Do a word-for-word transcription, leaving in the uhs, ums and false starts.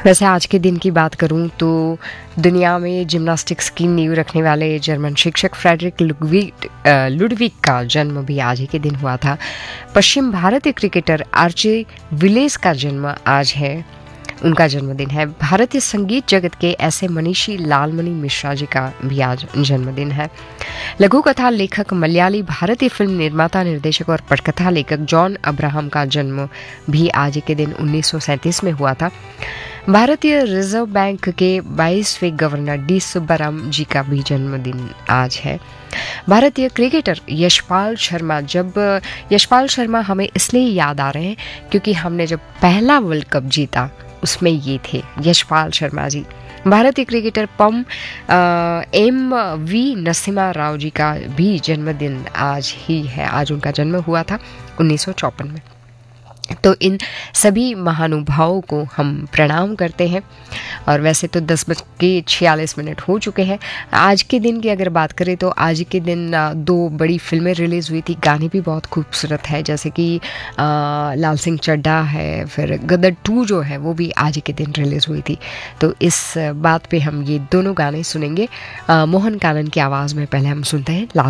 वैसे आज के दिन की बात करूं तो दुनिया में जिम्नास्टिक्स की नींव रखने वाले जर्मन शिक्षक फ्रेडरिक लुडविग अ, लुडविग का जन्म भी आज ही के दिन हुआ था। पश्चिम भारतीय क्रिकेटर आर्ची विलेस का जन्म आज है, उनका जन्मदिन है। भारतीय संगीत जगत के ऐसे मनीषी लालमणि मिश्रा जी का भी आज जन्मदिन है। लघु कथा लेखक, मलयाली भारतीय फिल्म निर्माता, निर्देशक और पटकथा लेखक जॉन अब्राहम का जन्म भी आज के दिन उन्नीस सौ सैंतीस में हुआ था। भारतीय रिजर्व बैंक के बाईसवें गवर्नर डी सुब्बाराम जी का भी जन्मदिन आज है। भारतीय क्रिकेटर यशपाल शर्मा, जब यशपाल शर्मा हमें इसलिए याद आ रहे हैं क्योंकि हमने जब पहला वर्ल्ड कप जीता उसमें ये थे यशपाल शर्मा जी। भारतीय क्रिकेटर पम एम वी नरसिम्हा राव जी का भी जन्मदिन आज ही है, आज उनका जन्म हुआ था उन्नीस सौ चौपन में। तो इन सभी महानुभावों को हम प्रणाम करते हैं। और वैसे तो दस बज के छियालीस मिनट हो चुके हैं। आज के दिन की अगर बात करें तो आज के दिन दो बड़ी फिल्में रिलीज़ हुई थी, गाने भी बहुत खूबसूरत है, जैसे कि लाल सिंह चड्ढा है, फिर गदर टू जो है वो भी आज के दिन रिलीज़ हुई थी। तो इस बात पे हम ये दोनों गाने सुनेंगे। मोहन कानन की आवाज़ में पहले हम सुनते हैं लाल